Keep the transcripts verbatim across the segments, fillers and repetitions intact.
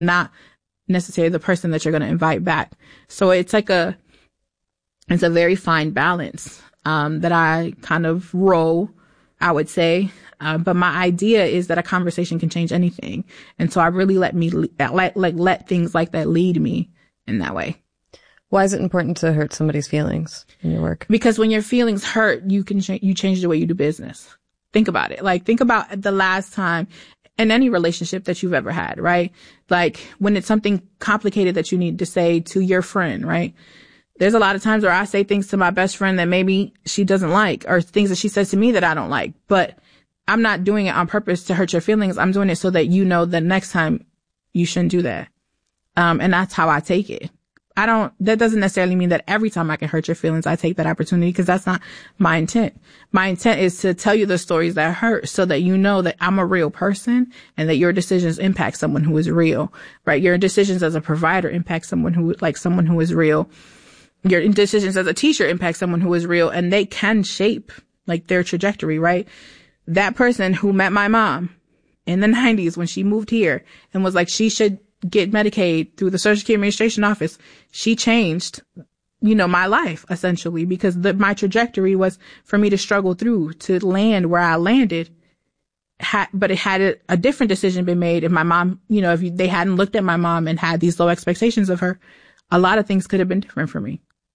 not necessarily the person that you're going to invite back. So it's like a, it's a very fine balance, um, that I kind of roll, I would say. Uh, but my idea is that a conversation can change anything. And so I really let me, let, like, let things like that lead me in that way. Why is it important to hurt somebody's feelings in your work? Because when your feelings hurt, you can, ch- you change the way you do business. Think about it. Like, think about the last time in any relationship that you've ever had, right? Like, when it's something complicated that you need to say to your friend, right? There's a lot of times where I say things to my best friend that maybe she doesn't like, or things that she says to me that I don't like, but I'm not doing it on purpose to hurt your feelings. I'm doing it so that you know that next time you shouldn't do that. Um, and that's how I take it. I don't, that doesn't necessarily mean that every time I can hurt your feelings, I take that opportunity, because that's not my intent. My intent is to tell you the stories that hurt so that you know that I'm a real person and that your decisions impact someone who is real, right? Your decisions as a provider impact someone who, like someone who is real. Your decisions as a teacher impact someone who is real, and they can shape like their trajectory, right? That person who met my mom in the nineties when she moved here and was like, she should get Medicaid through the Social Security Administration office. She changed, you know, my life essentially, because the, my trajectory was for me to struggle through to land where I landed. Ha- but it had a, a different decision been made if my mom, you know, if you, they hadn't looked at my mom and had these low expectations of her, a lot of things could have been different for me.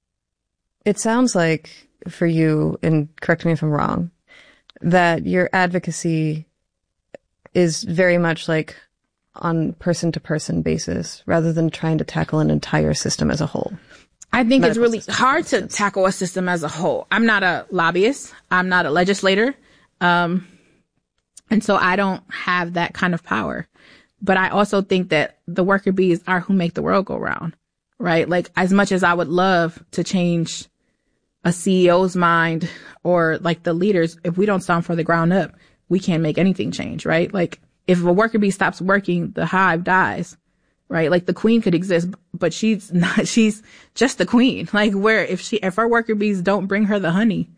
It sounds like for you, and correct me if I'm wrong, that your advocacy is very much like on person to person basis rather than trying to tackle an entire system as a whole. I think Medical it's really system, hard to tackle a system as a whole. I'm not a lobbyist. I'm not a legislator. Um, and so I don't have that kind of power. But I also think that the worker bees are who make the world go round, right? Like, as much as I would love to change a C E O's mind or like the leaders, if we don't start from the ground up, we can't make anything change, right? Like, if a worker bee stops working, the hive dies, right? Like, the queen could exist, but she's not, she's just the queen. Like, where if she, if our worker bees don't bring her the honey,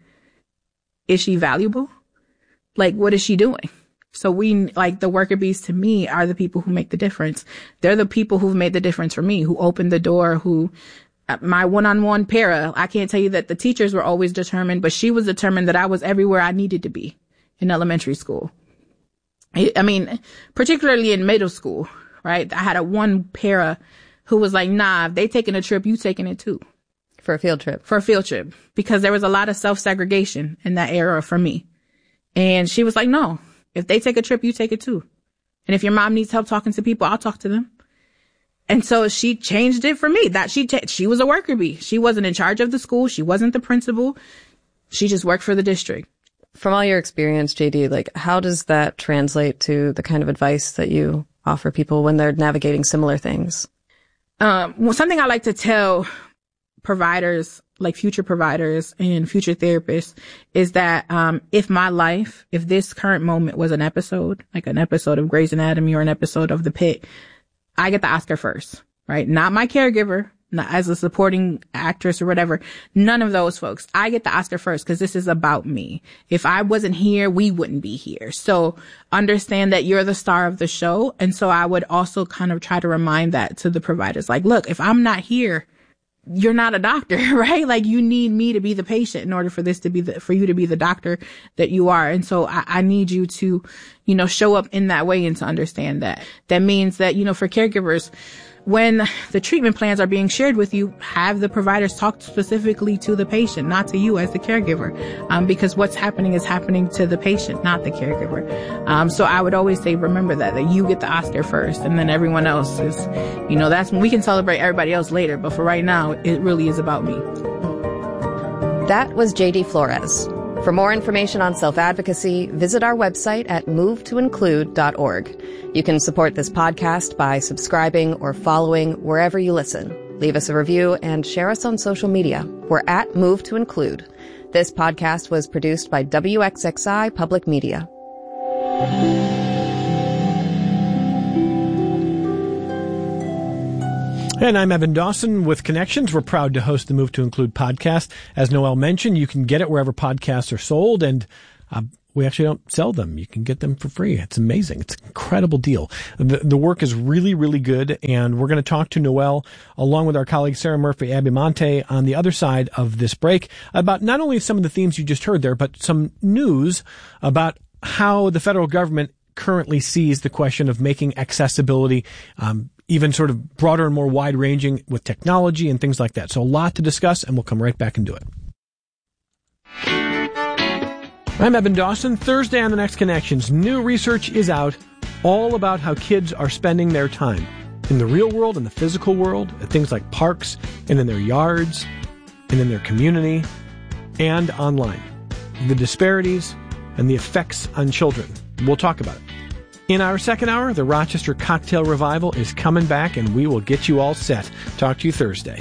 is she valuable? Like, what is she doing? So we, like, the worker bees to me are the people who make the difference. They're the people who've made the difference for me, who opened the door, who, my one-on-one para, I can't tell you that the teachers were always determined, but she was determined that I was everywhere I needed to be in elementary school. I mean, particularly in middle school, right? I had a one para who was like, nah, if they taking a trip, you taking it too. For a field trip. For a field trip. Because there was a lot of self-segregation in that era for me. And she was like, no, if they take a trip, you take it too. And if your mom needs help talking to people, I'll talk to them. And so she changed it for me. That she, ta- she was a worker bee. She wasn't in charge of the school. She wasn't the principal. She just worked for the district. From all your experience, J D, like, how does that translate to the kind of advice that you offer people when they're navigating similar things? Um, well, something I like to tell providers, like future providers and future therapists, is that um, if my life, if this current moment was an episode, like an episode of Grey's Anatomy or an episode of The Pit, I get the Oscar first, right? Not my caregiver, not as a supporting actress or whatever. None of those folks. I get the Oscar first because this is about me. If I wasn't here, we wouldn't be here. So understand that you're the star of the show. And so I would also kind of try to remind that to the providers. Like, look, if I'm not here, you're not a doctor, right? Like, you need me to be the patient in order for this to be the, for you to be the doctor that you are. And so I, I need you to, you know, show up in that way and to understand that. That means that, you know, for caregivers, when the treatment plans are being shared with you, have the providers talk specifically to the patient, not to you as the caregiver, um, because what's happening is happening to the patient, not the caregiver. Um, so I would always say, remember that, that you get the Oscar first, and then everyone else is, you know, that's when we can celebrate everybody else later. But for right now, it really is about me. That was J D Flores. For more information on self-advocacy, visit our website at move to include dot org. You can support this podcast by subscribing or following wherever you listen. Leave us a review and share us on social media. We're at Move to Include. This podcast was produced by W X X I Public Media. And I'm Evan Dawson with Connections. We're proud to host the Move to Include podcast. As Noelle mentioned, you can get it wherever podcasts are sold. And uh, we actually don't sell them. You can get them for free. It's amazing. It's an incredible deal. The, the work is really, really good. And we're going to talk to Noelle along with our colleague Sarah Murphy-Abamonte on the other side of this break about not only some of the themes you just heard there, but some news about how the federal government currently sees the question of making accessibility um, even sort of broader and more wide-ranging with technology and things like that. So a lot to discuss, and we'll come right back and do it. I'm Evan Dawson. Thursday on The Next Connections, new research is out all about how kids are spending their time in the real world, in the physical world, at things like parks and in their yards and in their community and online. The disparities and the effects on children. We'll talk about it. In our second hour, the Rochester Cocktail Revival is coming back, and we will get you all set. Talk to you Thursday.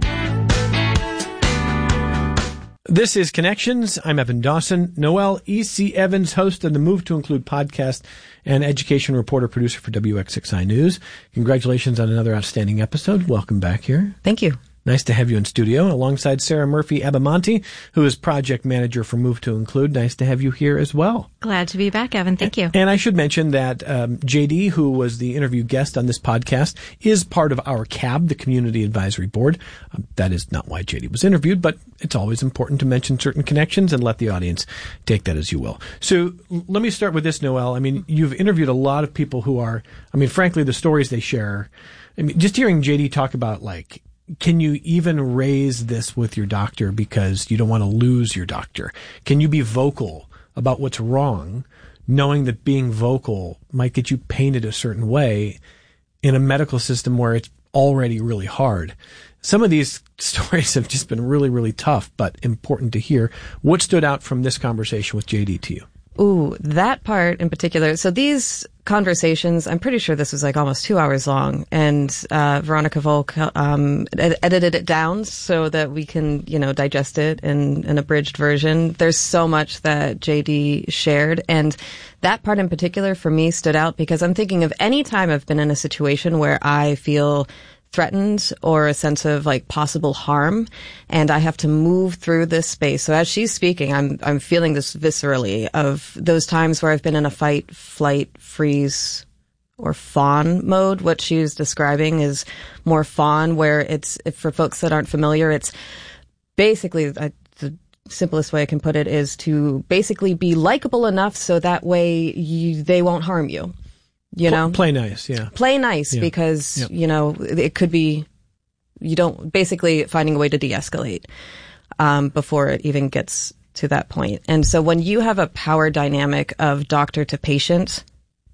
This is Connections. I'm Evan Dawson. Noelle E C. Evans, host of the Move to Include podcast and education reporter, producer for W X six I News. Congratulations on another outstanding episode. Welcome back here. Thank you. Nice to have you in studio, alongside Sarah Murphy-Abamonte, who is project manager for Move to Include. Nice to have you here as well. Glad to be back, Evan. Thank you. And I should mention that um, J D, who was the interview guest on this podcast, is part of our C A B, the Community Advisory Board. Um, that is not why J D was interviewed, but it's always important to mention certain connections and let the audience take that as you will. So l- let me start with this, Noelle. I mean, you've interviewed a lot of people who are, I mean, frankly, the stories they share. I mean, just hearing J D talk about, like, can you even raise this with your doctor because you don't want to lose your doctor? Can you be vocal about what's wrong, knowing that being vocal might get you painted a certain way in a medical system where it's already really hard? Some of these stories have just been really, really tough, but important to hear. What stood out from this conversation with J D to you? Ooh, that part in particular. So these conversations, I'm pretty sure this was like almost two hours long, and uh, Veronica Volk um, ed- edited it down so that we can, you know, digest it in an abridged version. There's so much that J D shared, and that part in particular for me stood out because I'm thinking of any time I've been in a situation where I feel threatened or a sense of like possible harm, and I have to move through this space. So as she's speaking, I'm I'm feeling this viscerally of those times where I've been in a fight, flight, freeze, or fawn mode. What she's describing is more fawn, where it's, if for folks that aren't familiar, it's basically uh, the simplest way I can put it is to basically be likable enough so that way you, they won't harm you. You know, play nice, yeah. Play nice yeah. because, yep. you know, it could be, you don't, basically finding a way to de-escalate um, before it even gets to that point. And so when you have a power dynamic of doctor to patient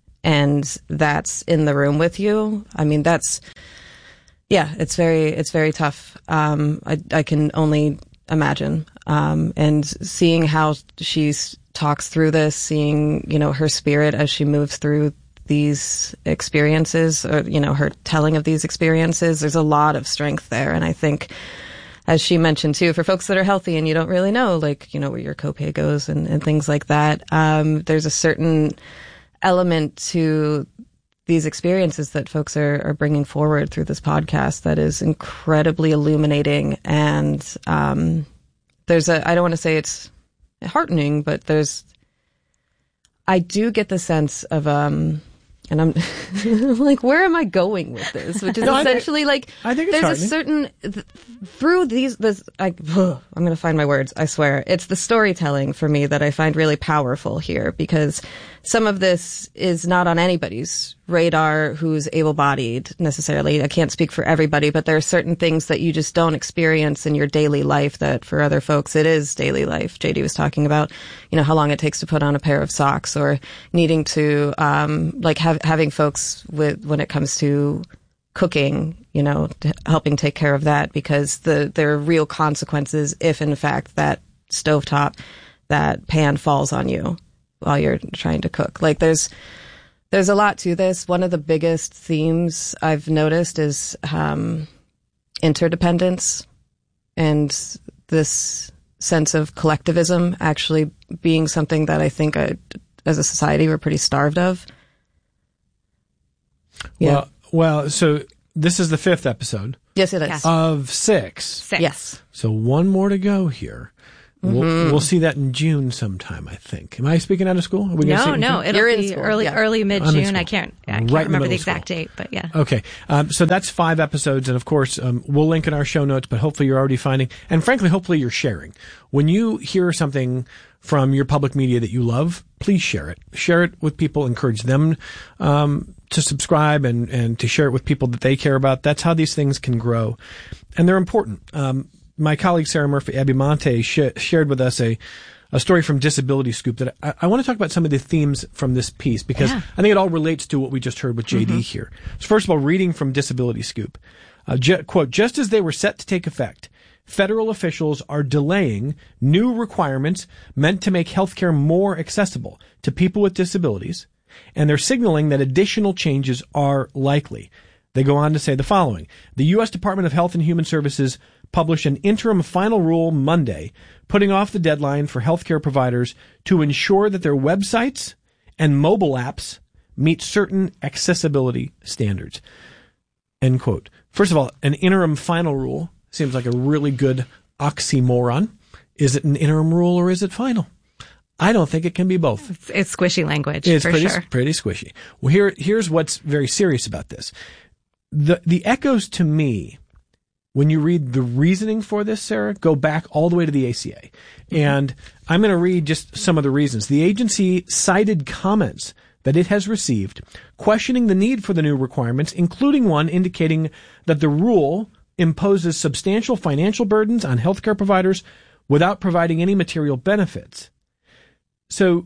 and that's in the room with you, I mean, that's, yeah, it's very, it's very tough. Um, I, I can only imagine. Um, and seeing how she talks through this, seeing, you know, her spirit as she moves through these experiences, or, you know, her telling of these experiences, there's a lot of strength there. And I think, as she mentioned too, for folks that are healthy and you don't really know, like, you know, where your copay goes and, and things like that, um, there's a certain element to these experiences that folks are, are bringing forward through this podcast that is incredibly illuminating. And um, there's a, I don't want to say it's heartening, but there's, I do get the sense of, um, and I'm like, where am I going with this? Which is no, essentially I think, like, I think it's there's a certain, th- through these, this, I, ugh, I'm going to find my words, I swear. It's the storytelling for me that I find really powerful here, because some of this is not on anybody's radar who's able-bodied necessarily. I can't speak for everybody, but there are certain things that you just don't experience in your daily life that for other folks it is daily life. J D was talking about, you know, how long it takes to put on a pair of socks, or needing to, um, like have, having folks with, when it comes to cooking, you know, t- helping take care of that, because the, there are real consequences if in fact that stovetop, that pan falls on you while you're trying to cook. Like there's, there's a lot to this. One of the biggest themes I've noticed is, um, interdependence and this sense of collectivism actually being something that I think I, as a society we're pretty starved of. Yeah. Well, well, so this is the fifth episode. Yes, it is. Of six. Six. Yes. So one more to go here. We'll, mm-hmm. we'll see that in June sometime, I think. Am I speaking out of school? Are we no, no. It'll You're be school, early, yeah. early mid-June. I can't, I can't right remember the, the exact date, but yeah. Okay. Um, so that's five episodes. And of course, um, we'll link in our show notes, but hopefully you're already finding, and frankly, hopefully you're sharing. When you hear something from your public media that you love, please share it. Share it with people, encourage them, um, to subscribe and, and to share it with people that they care about. That's how these things can grow. And they're important. Um, my colleague Sarah Murphy-Abimonte sh- shared with us a, a story from Disability Scoop that I, I want to talk about some of the themes from this piece because yeah. I think it all relates to what we just heard with J D mm-hmm. here. So first of all, reading from Disability Scoop, uh, ju- quote, just as they were set to take effect, federal officials are delaying new requirements meant to make healthcare more accessible to people with disabilities, and they're signaling that additional changes are likely. They go on to say the following. The U S Department of Health and Human Services published an interim final rule Monday, putting off the deadline for healthcare providers to ensure that their websites and mobile apps meet certain accessibility standards. End quote. First of all, an interim final rule seems like a really good oxymoron. Is it an interim rule or is it final? I don't think it can be both. It's, it's squishy language, it's for pretty, sure. pretty squishy. Well, here, here's what's very serious about this. The, the echoes to me, when you read the reasoning for this, Sarah, go back all the way to the A C A. Mm-hmm. And I'm going to read just some of the reasons. The agency cited comments that it has received questioning the need for the new requirements, including one indicating that the rule imposes substantial financial burdens on healthcare providers without providing any material benefits. So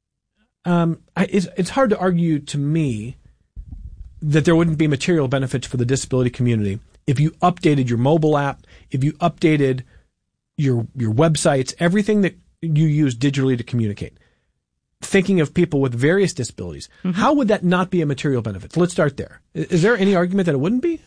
um, I, it's, it's hard to argue to me that there wouldn't be material benefits for the disability community if you updated your mobile app, if you updated your your websites, everything that you use digitally to communicate. Thinking of people with various disabilities, mm-hmm. how would that not be a material benefit? So let's start there. Is there any argument that it wouldn't be?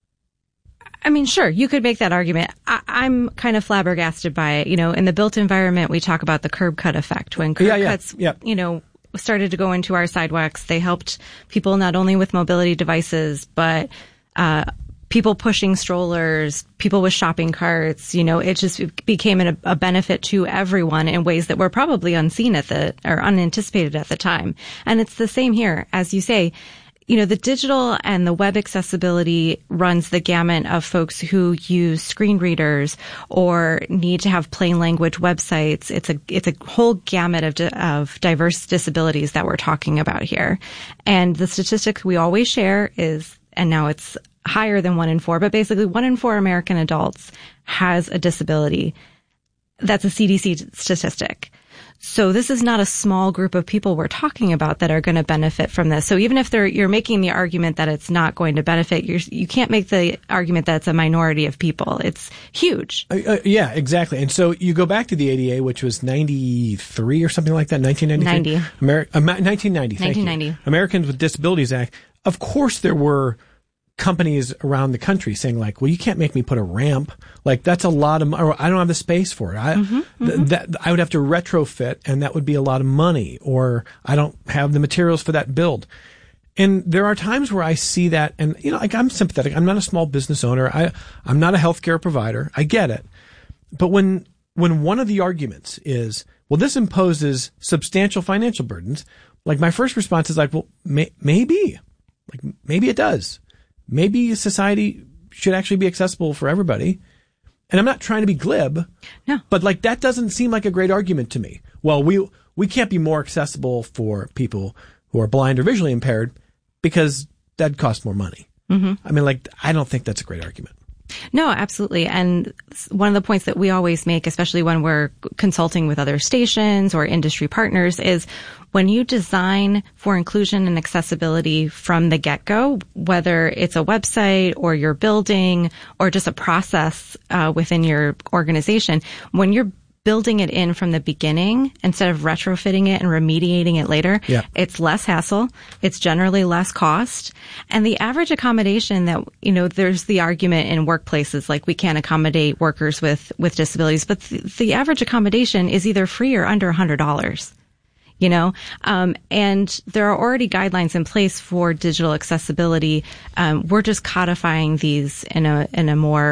I mean, sure, you could make that argument. I, I'm kind of flabbergasted by it. You know, in the built environment, we talk about the curb cut effect. When curb yeah, yeah, cuts, yeah. you know, started to go into our sidewalks, they helped people not only with mobility devices, but uh people pushing strollers, people with shopping carts. You know, it just became a, a benefit to everyone in ways that were probably unseen at the, or unanticipated at the time. And it's the same here. As you say, you know, the digital and the web accessibility runs the gamut of folks who use screen readers or need to have plain language websites. It's a, it's a whole gamut of, di- of diverse disabilities that we're talking about here. And the statistic we always share is, and now it's higher than one in four, but basically one in four American adults has a disability. That's a C D C statistic. So this is not a small group of people we're talking about that are going to benefit from this. So even if they're, you're making the argument that it's not going to benefit, you're, you can't make the argument that it's a minority of people. It's huge. Uh, uh, yeah, exactly. And so you go back to the A D A, which was ninety-three or something like that, nineteen ninety-three? ninety. Ameri- uh, nineteen ninety, thank nineteen ninety. You. Americans with Disabilities Act. Of course there were companies around the country saying like, well, you can't make me put a ramp. Like that's a lot of, or I don't have the space for it. I, mm-hmm, th- mm-hmm. that I would have to retrofit and that would be a lot of money, or I don't have the materials for that build. And there are times where I see that and, you know, like I'm sympathetic. I'm not a small business owner. I, I'm not a healthcare provider. I get it. But when, when one of the arguments is, well, this imposes substantial financial burdens, like my first response is like, well, may, maybe, like maybe it does. Maybe society should actually be accessible for everybody. And I'm not trying to be glib. No. But like that doesn't seem like a great argument to me. Well, we we can't be more accessible for people who are blind or visually impaired because that costs more money. Mm-hmm. I mean, like, I don't think that's a great argument. No, absolutely. And one of the points that we always make, especially when we're consulting with other stations or industry partners, is when you design for inclusion and accessibility from the get-go, whether it's a website or your building or just a process uh, within your organization, when you're building it in from the beginning instead of retrofitting it and remediating it later, yeah. It's less hassle. It's generally less cost. And the average accommodation that, you know, there's the argument in workplaces like we can't accommodate workers with, with disabilities, but the, the average accommodation is either free or under one hundred dollars. You know, um, and there are already guidelines in place for digital accessibility. Um, we're just codifying these in a in a more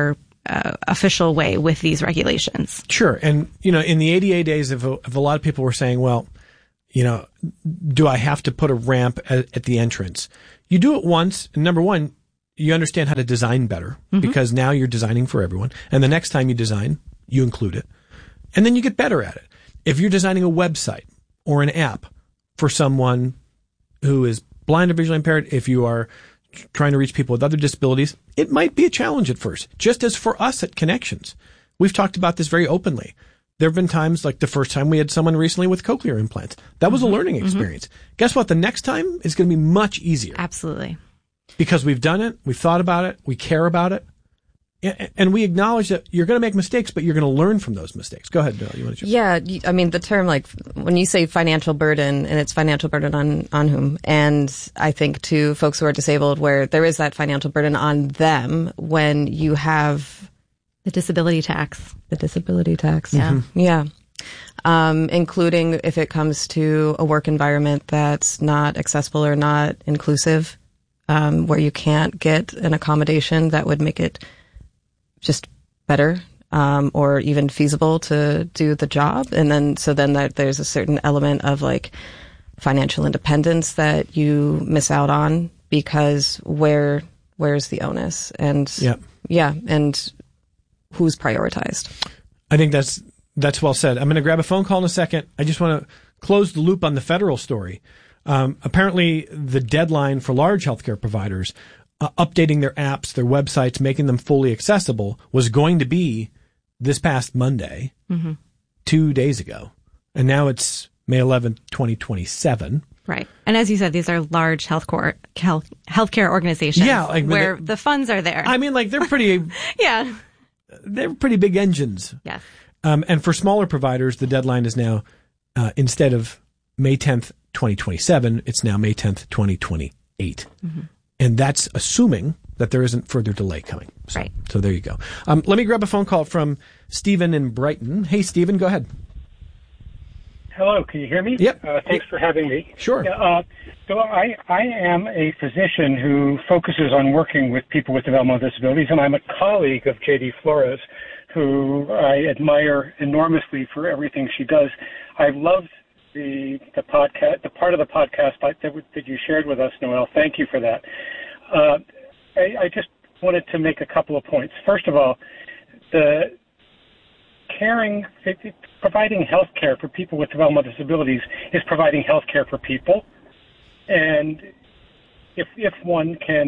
uh, official way with these regulations. Sure. And, you know, in the A D A days, if a, if a lot of people were saying, well, you know, do I have to put a ramp at, at the entrance? You do it once, and number one, you understand how to design better mm-hmm. because now you're designing for everyone. And the next time you design, you include it. And then you get better at it. If you're designing a website or an app for someone who is blind or visually impaired, if you are trying to reach people with other disabilities, it might be a challenge at first. Just as for us at Connections, we've talked about this very openly. There have been times, like the first time we had someone recently with cochlear implants. That was mm-hmm. a learning experience. Mm-hmm. Guess what? The next time is going to be much easier. Absolutely. Because we've done it, we've thought about it, we care about it, and we acknowledge that you're going to make mistakes, but you're going to learn from those mistakes. Go ahead, Bill. You want to? Yeah, I mean, the term, like, when you say financial burden, and it's financial burden on, on whom? And I think to folks who are disabled, where there is that financial burden on them when you have the disability tax. The disability tax. Yeah. Mm-hmm. Yeah. Um, including if it comes to a work environment that's not accessible or not inclusive, um, where you can't get an accommodation that would make it just better, um, or even feasible to do the job. And then, so then that there's a certain element of like financial independence that you miss out on because where, where's the onus? And yeah, yeah. And who's prioritized? I think that's, that's well said. I'm going to grab a phone call in a second. I just want to close the loop on the federal story. Um, apparently the deadline for large healthcare providers Uh, updating their apps, their websites, making them fully accessible was going to be this past Monday, mm-hmm. two days ago. And now it's May eleventh, twenty twenty-seven. Right. And as you said, these are large health court, health, healthcare organizations yeah, like, where they, the funds are there. I mean, like, they're pretty, yeah, they're pretty big engines. Yes. Um, and for smaller providers, the deadline is now, uh, instead of May tenth, twenty twenty-seven, it's now May tenth, twenty twenty-eight. Mm-hmm. And that's assuming that there isn't further delay coming. So, right. So there you go. Um, let me grab a phone call from Stephen in Brighton. Hey, Stephen, go ahead. Hello, can you hear me? Yep. Uh, thanks for having me. Sure. Uh, so I, I am a physician who focuses on working with people with developmental disabilities, and I'm a colleague of J D Flores, who I admire enormously for everything she does. I've loved the the podcast, the part of the podcast that, that you shared with us, Noelle. Thank you for that. Uh, I, I just wanted to make a couple of points. First of all, the caring, providing health care for people with developmental disabilities is providing health care for people. And if if one can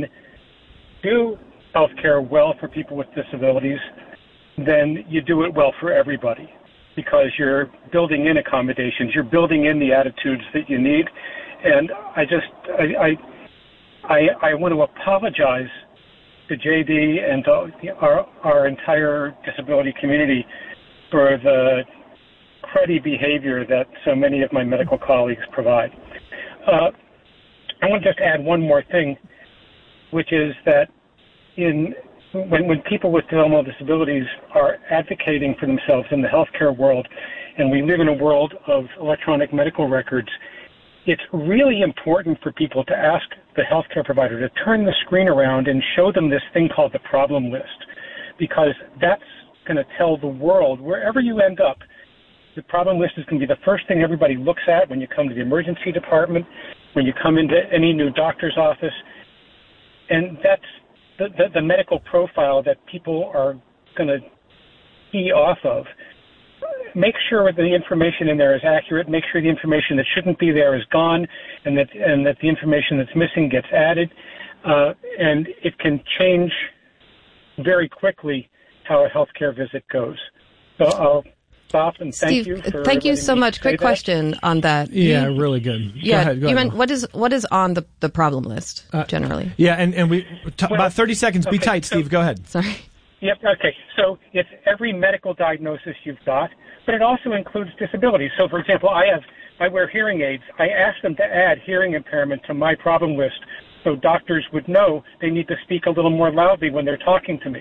do health care well for people with disabilities, then you do it well for everybody, because you're building in accommodations, you're building in the attitudes that you need. And I just, I, I, I, I want to apologize to J D and to our, our entire disability community for the cruddy behavior that so many of my medical colleagues provide. Uh, I want to just add one more thing, which is that in When, when people with developmental disabilities are advocating for themselves in the healthcare world, and we live in a world of electronic medical records, it's really important for people to ask the healthcare provider to turn the screen around and show them this thing called the problem list, because that's going to tell the world, wherever you end up, the problem list is going to be the first thing everybody looks at when you come to the emergency department, when you come into any new doctor's office, and that's The, the, the medical profile that people are going to key off of. Make sure that the information in there is accurate. Make sure the information that shouldn't be there is gone, and that and that the information that's missing gets added. Uh, and it can change very quickly how a healthcare visit goes. So I'll stop and thank Steve, you. For thank you so much. Quick that. question on that. Yeah, you, really good. Go yeah, ahead, go you ahead. meant, what is what is on the, the problem list uh, generally? Yeah, and and we t- well, about thirty seconds. Be okay, tight, Steve. so, go ahead. Sorry. Yep. Okay. So it's every medical diagnosis you've got, but it also includes disabilities. So, for example, I have I wear hearing aids. I ask them to add hearing impairment to my problem list, so doctors would know they need to speak a little more loudly when they're talking to me.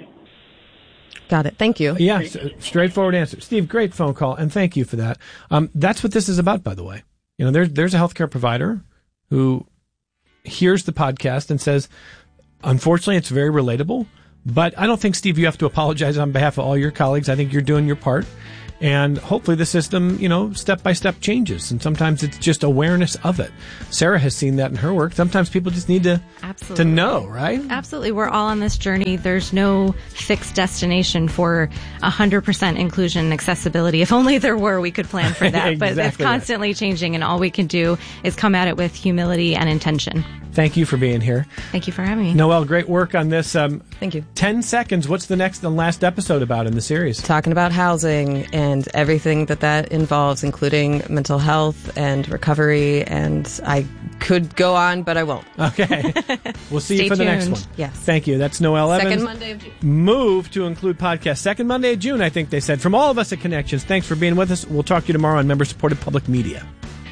Got it. Thank you. Yeah, straightforward answer. Steve, great phone call, and thank you for that. Um, that's what this is about, by the way. You know, there's there's a healthcare provider who hears the podcast and says, unfortunately, it's very relatable, But I don't think, Steve, you have to apologize on behalf of all your colleagues. I think you're doing your part. And hopefully the system, you know, step by step changes. And sometimes it's just awareness of it. Sarah has seen that in her work. Sometimes people just need to, Absolutely. to know, right? Absolutely. We're all on this journey. There's no fixed destination for one hundred percent inclusion and accessibility. If only there were, we could plan for that. Exactly. But it's constantly changing, and all we can do is come at it with humility and intention. Thank you for being here. Thank you for having me. Noelle, great work on this. Um, Thank you. Ten seconds. What's the next and last episode about in the series? Talking about housing and everything that that involves, including mental health and recovery. And I could go on, but I won't. Okay. We'll see Stay you for the tuned. next one. Yes. Thank you. That's Noelle Evans. Second Monday of June. Move to include podcast. Second Monday of June, I think they said. From all of us at Connections, thanks for being with us. We'll talk to you tomorrow on member-supported public media.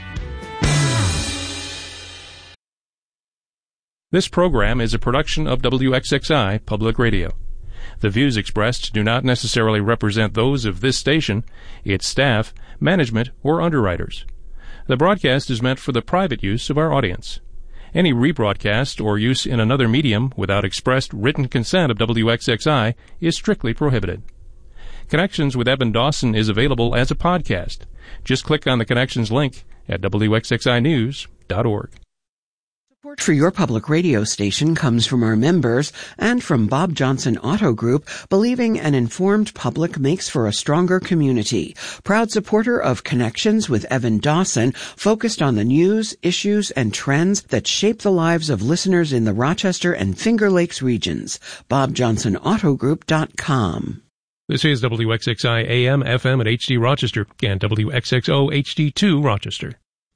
This program is a production of W X X I Public Radio. The views expressed do not necessarily represent those of this station, its staff, management, or underwriters. The broadcast is meant for the private use of our audience. Any rebroadcast or use in another medium without expressed written consent of W X X I is strictly prohibited. Connections with Evan Dawson is available as a podcast. Just click on the Connections link at W X X I news dot org. Support for your public radio station comes from our members and from Bob Johnson Auto Group, believing an informed public makes for a stronger community. Proud supporter of Connections with Evan Dawson, focused on the news, issues, and trends that shape the lives of listeners in the Rochester and Finger Lakes regions. bob johnson auto group dot com. This is W X X I A M, F M at H D Rochester and W X X O H D two Rochester.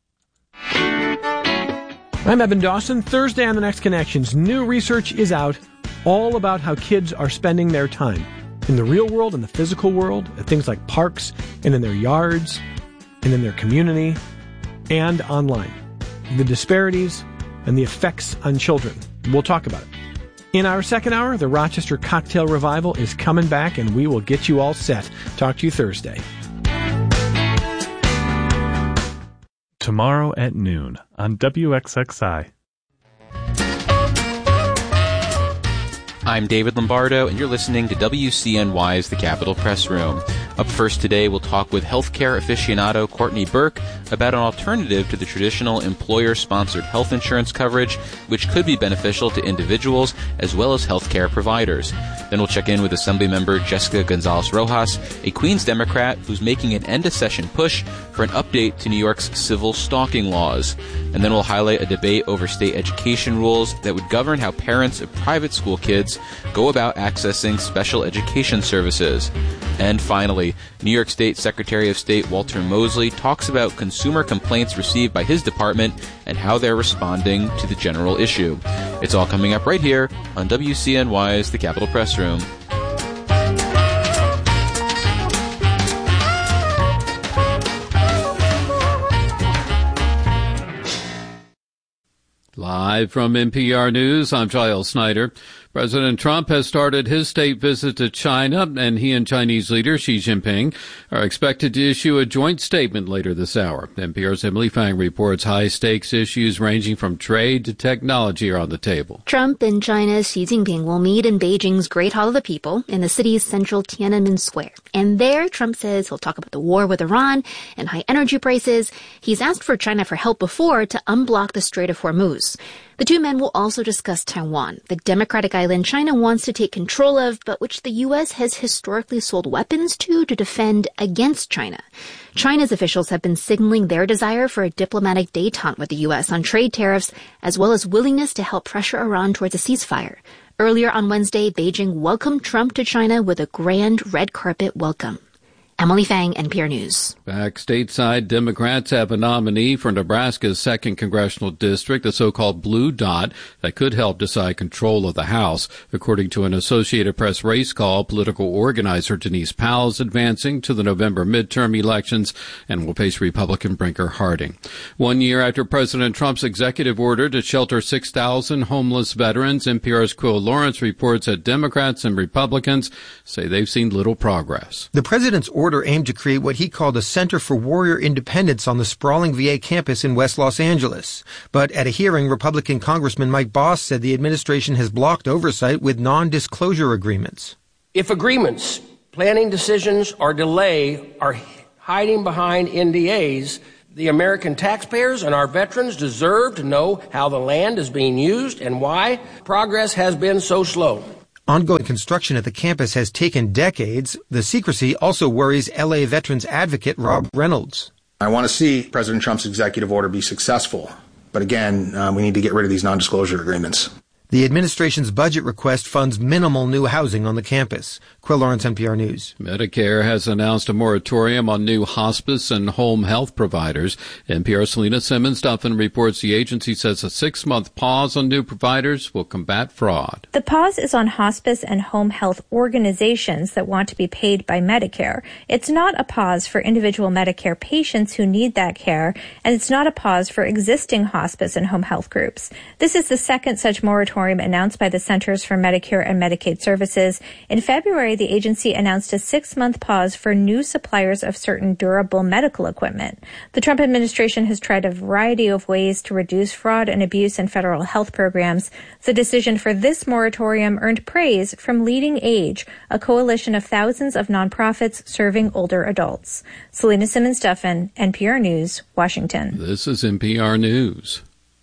I'm Evan Dawson. Thursday on The Next Connections, new research is out all about how kids are spending their time in the real world, in the physical world, at things like parks and in their yards and in their community and online. The disparities and the effects on children. We'll talk about it. In our second hour, the Rochester Cocktail Revival is coming back, and we will get you all set. Talk to you Thursday. Tomorrow at noon on W X X I. I'm David Lombardo, and you're listening to W C N Y's The Capitol Press Room. Up first today, we'll talk with healthcare aficionado Courtney Burke about an alternative to the traditional employer-sponsored health insurance coverage, which could be beneficial to individuals as well as healthcare providers. Then we'll check in with Assemblymember Jessica Gonzalez-Rojas, a Queens Democrat who's making an end-of-session push for an update to New York's civil stalking laws. And then we'll highlight a debate over state education rules that would govern how parents of private school kids go about accessing special education services. And finally, New York State Secretary of State Walter Mosley talks about consumer complaints received by his department and how they're responding to the general issue. It's all coming up right here on W C N Y's The Capitol Press Room. Live from N P R News, I'm Giles Snyder. President Trump has started his state visit to China, and he and Chinese leader Xi Jinping are expected to issue a joint statement later this hour. N P R's Emily Fang reports high-stakes issues ranging from trade to technology are on the table. Trump and China's Xi Jinping will meet in Beijing's Great Hall of the People in the city's central Tiananmen Square. And there, Trump says he'll talk about the war with Iran and high energy prices. He's asked for China for help before to unblock the Strait of Hormuz. The two men will also discuss Taiwan, the democratic island China wants to take control of, but which the U S has historically sold weapons to to defend against China. China's officials have been signaling their desire for a diplomatic détente with the U S on trade tariffs, as well as willingness to help pressure Iran towards a ceasefire. Earlier on Wednesday, Beijing welcomed Trump to China with a grand red carpet welcome. Emily Fang, N P R News. Back stateside, Democrats have a nominee for Nebraska's second congressional district, the so-called Blue Dot, that could help decide control of the House. According to an Associated Press race call, political organizer Denise Powell is advancing to the November midterm elections and will face Republican Brinker Harding. One year after President Trump's executive order to shelter six thousand homeless veterans, N P R's Quill Lawrence reports that Democrats and Republicans say they've seen little progress. The president's order order aimed to create what he called a Center for Warrior Independence on the sprawling V A campus in West Los Angeles. But at a hearing, Republican Congressman Mike Boss said the administration has blocked oversight with non-disclosure agreements. If agreements, planning decisions, or delay are hiding behind N D As, the American taxpayers and our veterans deserve to know how the land is being used and why progress has been so slow. Ongoing construction at the campus has taken decades. The secrecy also worries L A veterans advocate Rob Reynolds. I want to see President Trump's executive order be successful. But again, uh, we need to get rid of these non-disclosure agreements. The administration's budget request funds minimal new housing on the campus. Quill Lawrence, N P R News. Medicare has announced a moratorium on new hospice and home health providers. N P R's Selena Simmons-Duffin reports the agency says a six-month pause on new providers will combat fraud. The pause is on hospice and home health organizations that want to be paid by Medicare. It's not a pause for individual Medicare patients who need that care, and it's not a pause for existing hospice and home health groups. This is the second such moratorium announced by the Centers for Medicare and Medicaid Services. In February, the agency announced a six-month pause for new suppliers of certain durable medical equipment. The Trump administration has tried a variety of ways to reduce fraud and abuse in federal health programs. The decision for this moratorium earned praise from Leading Age, a coalition of thousands of nonprofits serving older adults. Selena Simmons-Duffin, N P R News, Washington. This is N P R News.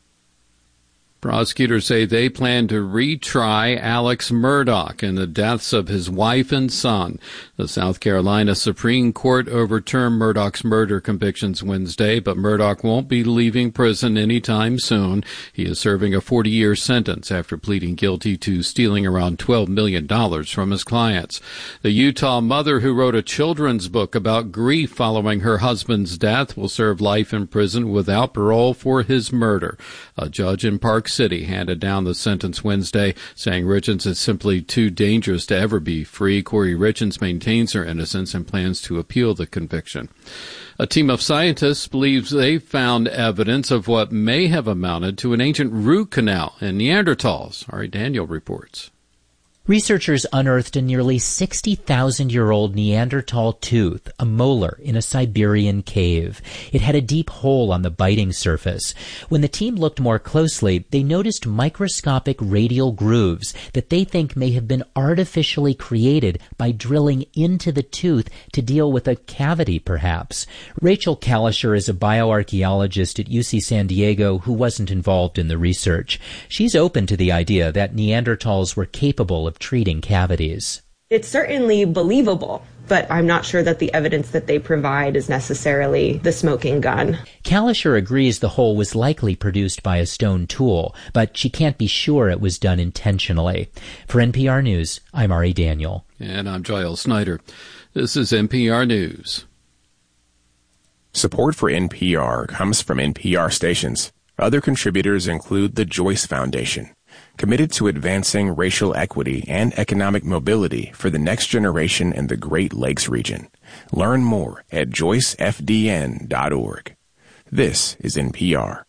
Prosecutors say they plan to retry Alex Murdaugh in the deaths of his wife and son. The South Carolina Supreme Court overturned Murdaugh's murder convictions Wednesday, but Murdaugh won't be leaving prison anytime soon. He is serving a forty-year sentence after pleading guilty to stealing around twelve million dollars from his clients. The Utah mother who wrote a children's book about grief following her husband's death will serve life in prison without parole for his murder. A judge in Park City handed down the sentence Wednesday, saying Richens is simply too dangerous to ever be free. Corey Richens maintains her innocence and plans to appeal the conviction. A team of scientists believes they found evidence of what may have amounted to an ancient root canal in Neanderthals. Ari Daniel reports. Researchers unearthed a nearly sixty thousand year old Neanderthal tooth, a molar, in a Siberian cave. It had a deep hole on the biting surface. When the team looked more closely, they noticed microscopic radial grooves that they think may have been artificially created by drilling into the tooth to deal with a cavity, perhaps. Rachel Kalischer is a bioarchaeologist at U C San Diego who wasn't involved in the research. She's open to the idea that Neanderthals were capable of treating cavities. It's certainly believable, but I'm not sure that the evidence that they provide is necessarily the smoking gun. Kalischer agrees the hole was likely produced by a stone tool, but she can't be sure it was done intentionally. For N P R News, I'm Ari Daniel. And I'm Giles Snyder. This is N P R News. Support for N P R comes from N P R stations. Other contributors include the Joyce Foundation, committed to advancing racial equity and economic mobility for the next generation in the Great Lakes region. Learn more at joyce f d n dot org. This is N P R.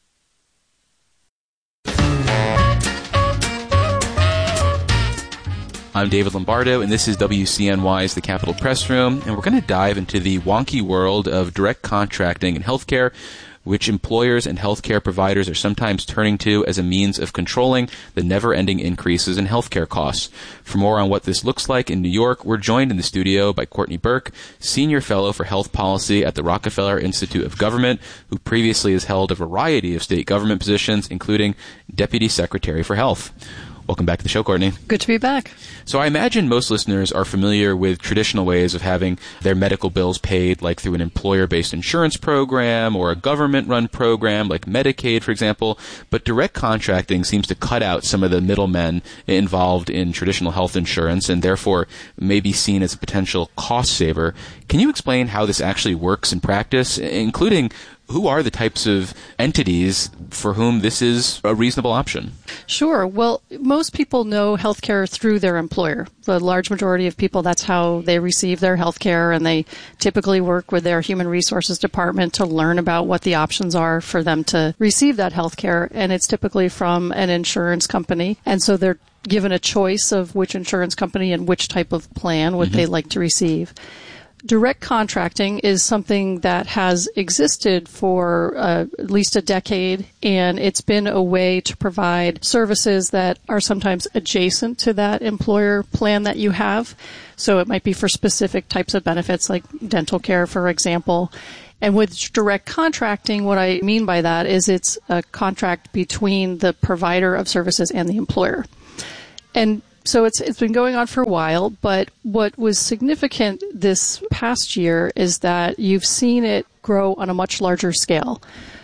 I'm David Lombardo, and this is W C N Y's The Capitol Press Room, and we're going to dive into the wonky world of direct contracting in healthcare, which employers and healthcare providers are sometimes turning to as a means of controlling the never-ending increases in healthcare costs. For more on what this looks like in New York, we're joined in the studio by Courtney Burke, Senior Fellow for Health Policy at the Rockefeller Institute of Government, who previously has held a variety of state government positions, including Deputy Secretary for Health. Welcome back to the show, Courtney. Good to be back. So I imagine most listeners are familiar with traditional ways of having their medical bills paid, like through an employer-based insurance program or a government-run program like Medicaid, for example. But direct contracting seems to cut out some of the middlemen involved in traditional health insurance and therefore may be seen as a potential cost saver. Can you explain how this actually works in practice, including who are the types of entities for whom this is a reasonable option? Sure. Well, most people know healthcare through their employer. The large majority of people, that's how they receive their healthcare, and they typically work with their human resources department to learn about what the options are for them to receive that healthcare, and it's typically from an insurance company. And so they're given a choice of which insurance company and which type of plan would mm-hmm. they like to receive. direct contracting is something that has existed for uh, at least a decade, and it's been a way to provide services that are sometimes adjacent to that employer plan that you have. So it might be for specific types of benefits like dental care, for example. And with direct contracting, what I mean by that is it's a contract between the provider of services and the employer. And so it's it's been going on for a while, but what was significant this past year is that you've seen it grow on a much larger scale.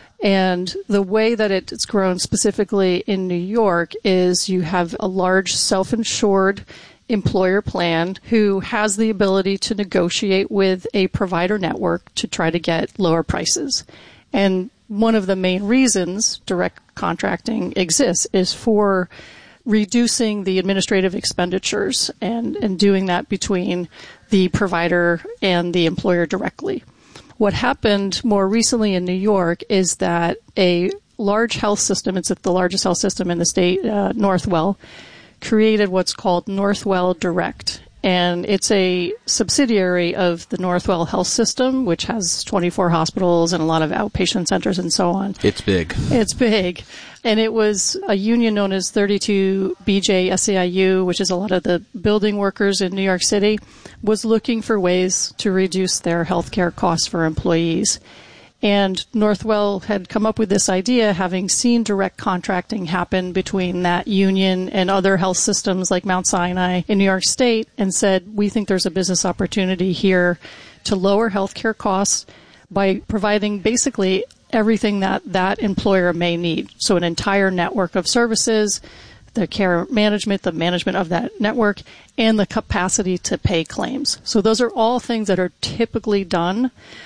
And the way that it's grown specifically in New York is you have a large self-insured employer plan who has the ability to negotiate with a provider network to try to get lower prices. And one of the main reasons direct contracting exists is for reducing the administrative expenditures and, and doing that between the provider and the employer directly. What happened more recently in New York is that a large health system, it's the largest health system in the state, uh, Northwell, created what's called Northwell Direct. And it's a subsidiary of the Northwell Health System, which has twenty-four hospitals and a lot of outpatient centers and so on. It's big. It's big. And it was a union known as thirty-two B J S E I U, which is a lot of the building workers in New York City, was looking for ways to reduce their healthcare costs for employees. And Northwell had come up with this idea, having seen direct contracting happen between that union and other health systems like Mount Sinai in New York State, and said, we think there's a business opportunity here to lower healthcare costs by providing basically everything that that employer may need. So an entire network of services, the care management, the management of that network, and the capacity to pay claims. So those are all things that are typically done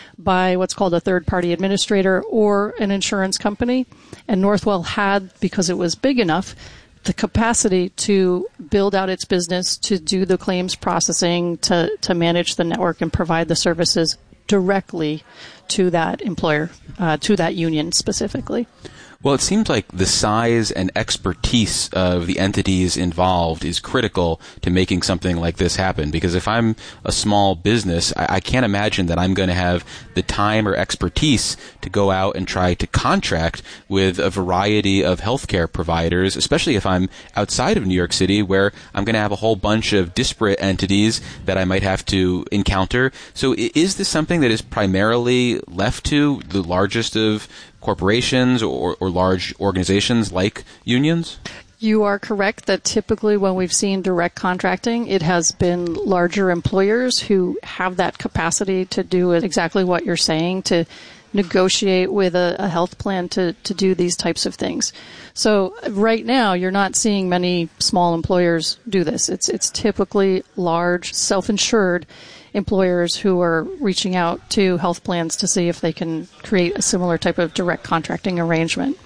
by what's called a third-party administrator or an insurance company. And Northwell had, because it was big enough, the capacity to build out its business, to do the claims processing, to, to manage the network and provide the services directly to that employer, uh, to that union specifically. Well, it seems like the size and expertise of the entities involved is critical to making something like this happen. Because if I'm a small business, I, I can't imagine that I'm going to have the time or expertise to go out and try to contract with a variety of healthcare providers, especially if I'm outside of New York City, where I'm going to have a whole bunch of disparate entities that I might have to encounter. So is this something that is primarily left to the largest of corporations or, or large organizations like unions? You are correct that typically when we've seen direct contracting, it has been larger employers who have that capacity to do exactly what you're saying, to negotiate with a, a health plan to, to do these types of things. So right now, you're not seeing many small employers do this. It's it's typically large, self-insured employers who are reaching out to health plans to see if they can create a similar type of direct contracting arrangement.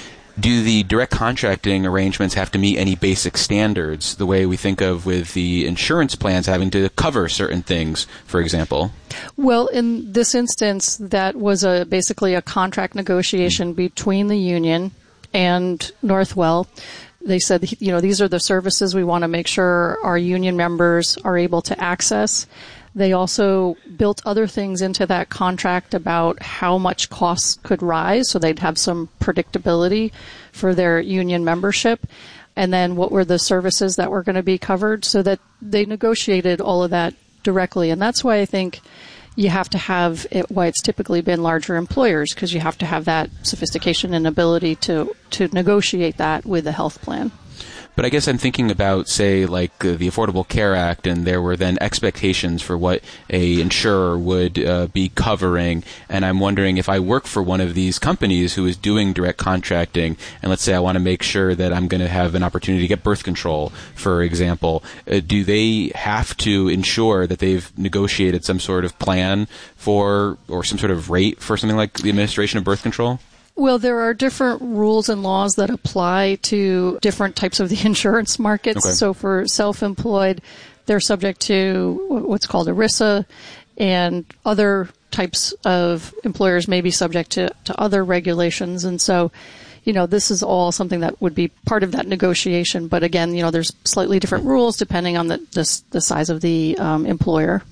Do the direct contracting arrangements have to meet any basic standards, the way we think of with the insurance plans having to cover certain things, for example? Well, in this instance, that was a basically a contract negotiation between the union and Northwell. They said, you know, these are the services we want to make sure our union members are able to access. They also built other things into that contract about how much costs could rise, so they'd have some predictability for their union membership. And then what were the services that were going to be covered, so that they negotiated all of that directly. And that's why I think you have to have it, why it's typically been larger employers, because you have to have that sophistication and ability to, to negotiate that with the health plan. But I guess I'm thinking about, say, like uh, the Affordable Care Act, and there were then expectations for what a insurer would uh, be covering. And I'm wondering if I work for one of these companies who is doing direct contracting, and let's say I want to make sure that I'm going to have an opportunity to get birth control, for example, uh, do they have to ensure that they've negotiated some sort of plan for, or some sort of rate for something like the administration of birth control? Well, there are different rules and laws that apply to different types of the insurance markets. Okay. So for self-employed, they're subject to what's called ERISA, and other types of employers may be subject to, to other regulations. And so, you know, this is all something that would be part of that negotiation. But again, you know, there's slightly different rules depending on the, the, the size of the um, employer.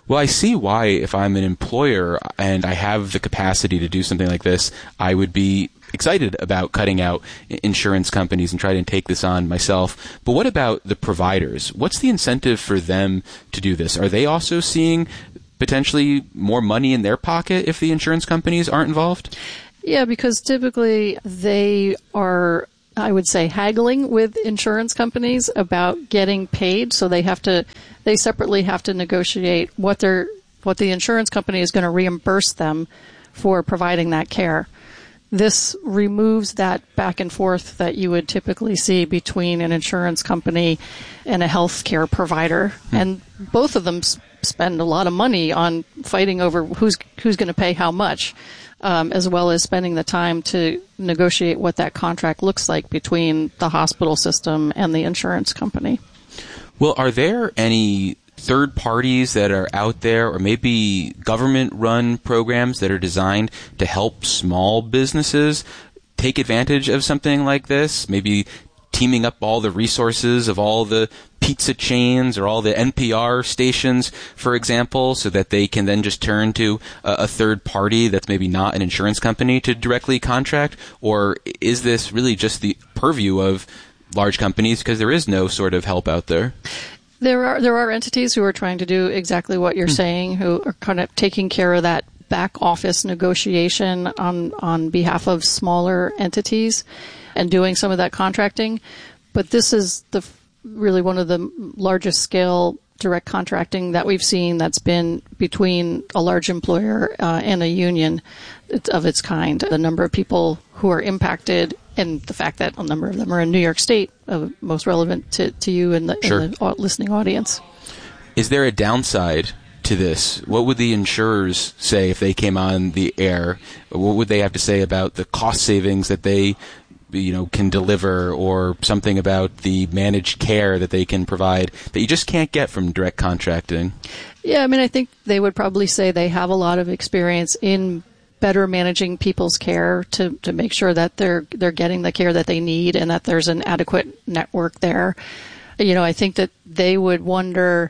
Well, I see why if I'm an employer and I have the capacity to do something like this, I would be excited about cutting out insurance companies and try to take this on myself. But what about the providers? What's the incentive for them to do this? Are they also seeing potentially more money in their pocket if the insurance companies aren't involved? Yeah, because typically they are, I would say, haggling with insurance companies about getting paid. So they have to, they separately have to negotiate what they're, what the insurance company is going to reimburse them for providing that care. This removes that back and forth that you would typically see between an insurance company and a healthcare provider. Hmm. And both of them s- spend a lot of money on fighting over who's who's going to pay how much, um, as well as spending the time to negotiate what that contract looks like between the hospital system and the insurance company. Well, are there any third parties that are out there, or maybe government-run programs that are designed to help small businesses take advantage of something like this? Maybe teaming up all the resources of all the pizza chains or all the N P R stations, for example, so that they can then just turn to a, a third party that's maybe not an insurance company to directly contract? Or is this really just the purview of large companies because there is no sort of help out there? There are there are entities who are trying to do exactly what you're mm. saying, who are kind of taking care of that back office negotiation on, on behalf of smaller entities and doing some of that contracting. But this is the really one of the largest scale direct contracting that we've seen that's been between a large employer uh, and a union of its kind. The number of people who are impacted and the fact that a number of them are in New York State, uh, most relevant to, to you and the, sure. and the listening audience. Is there a downside to this? What would the insurers say if they came on the air? What would they have to say about the cost savings that they, you know, can deliver, or something about the managed care that they can provide that you just can't get from direct contracting? Yeah, I mean, I think they would probably say they have a lot of experience in better managing people's care to, to make sure that they're they're getting the care that they need and that there's an adequate network there. You know, I think that they would wonder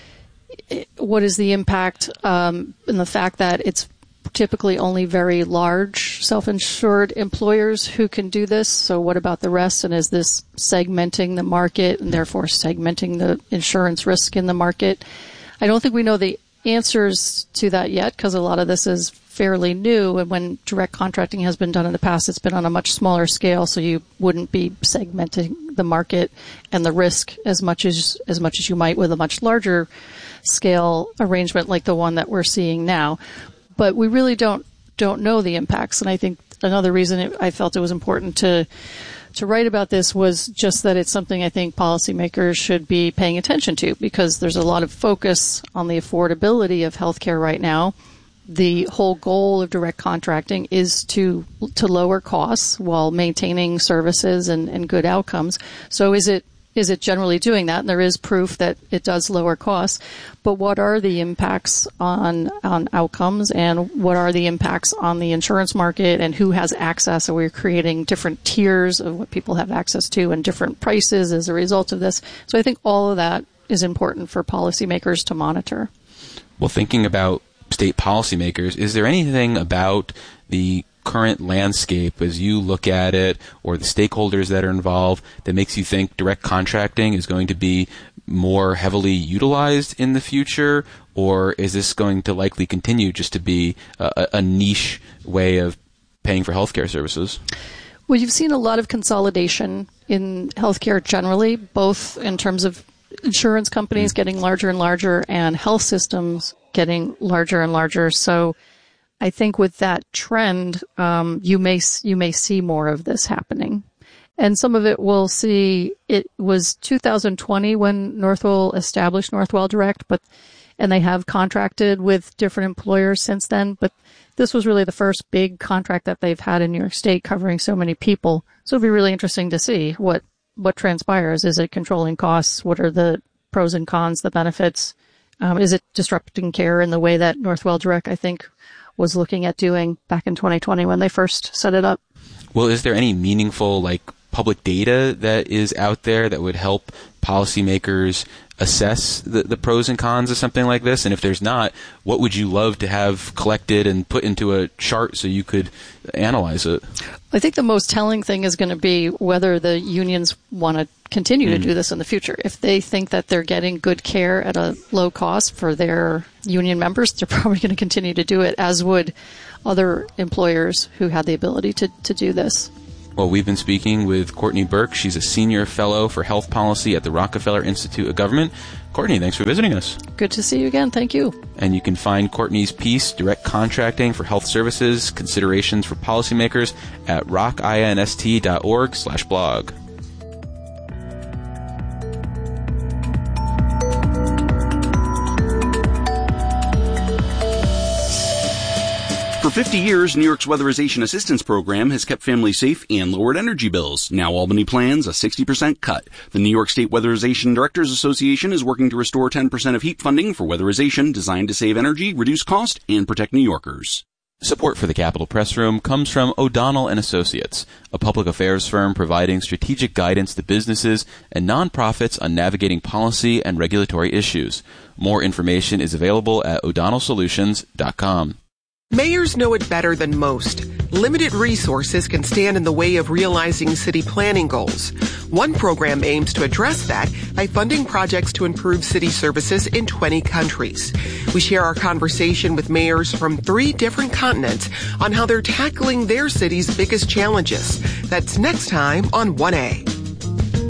what is the impact um, in the fact that it's typically only very large self-insured employers who can do this. So what about the rest? And is this segmenting the market and therefore segmenting the insurance risk in the market? I don't think we know the answers to that yet because a lot of this is fairly new, and when direct contracting has been done in the past, it's been on a much smaller scale, so you wouldn't be segmenting the market and the risk as much as as much as you might with a much larger scale arrangement like the one that we're seeing now. But we really don't don't know the impacts, and I think another reason it, I felt it was important to to write about this was just that it's something I think policymakers should be paying attention to, because there's a lot of focus on the affordability of healthcare right now. The whole goal of direct contracting is to to lower costs while maintaining services and, and good outcomes. So is it is it generally doing that? And there is proof that it does lower costs. But what are the impacts on on outcomes, and what are the impacts on the insurance market, and who has access? Are we creating different tiers of what people have access to and different prices as a result of this? So I think all of that is important for policymakers to monitor. Well, thinking about state policymakers, is there anything about the current landscape as you look at it, or the stakeholders that are involved, that makes you think direct contracting is going to be more heavily utilized in the future, or is this going to likely continue just to be a, a niche way of paying for healthcare services? Well, you've seen a lot of consolidation in healthcare generally, both in terms of insurance companies mm. getting larger and larger and health systems getting larger and larger. So I think with that trend, um, you may you may see more of this happening. And some of it we'll see. It was two thousand twenty when Northwell established Northwell Direct, but and they have contracted with different employers since then. But this was really the first big contract that they've had in New York State covering so many people. So it'll be really interesting to see what what transpires. Is it controlling costs? What are the pros and cons, the benefits? Um, is it disrupting care in the way that Northwell Direct, I think, was looking at doing back in twenty twenty when they first set it up? Well, is there any meaningful, like, public data that is out there that would help policymakers assess the, the pros and cons of something like this? And if there's not, what would you love to have collected and put into a chart so you could analyze it? I think the most telling thing is going to be whether the unions want to continue mm. to do this in the future. If they think that they're getting good care at a low cost for their union members, they're probably going to continue to do it, as would other employers who had the ability to, to do this. Well, we've been speaking with Courtney Burke. She's a senior fellow for health policy at the Rockefeller Institute of Government. Courtney, thanks for visiting us. Good to see you again. Thank you. And you can find Courtney's piece, Direct Contracting for Health Services, Considerations for Policymakers, at rockinst.org slash blog. For fifty years, New York's Weatherization Assistance Program has kept families safe and lowered energy bills. Now Albany plans a sixty percent cut. The New York State Weatherization Directors Association is working to restore ten percent of heat funding for weatherization designed to save energy, reduce cost, and protect New Yorkers. Support for the Capitol Press Room comes from O'Donnell and Associates, a public affairs firm providing strategic guidance to businesses and nonprofits on navigating policy and regulatory issues. More information is available at o'donnell solutions dot com. Mayors know it better than most. Limited resources can stand in the way of realizing city planning goals. One program aims to address that by funding projects to improve city services in twenty countries. We share our conversation with mayors from three different continents on how they're tackling their city's biggest challenges. That's next time on one A.